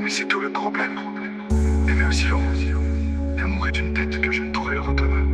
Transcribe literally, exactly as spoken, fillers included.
mais c'est tout le problème. Aimer aussi Laurent. L'amour est une tête que je ne trouverai heureuse demain.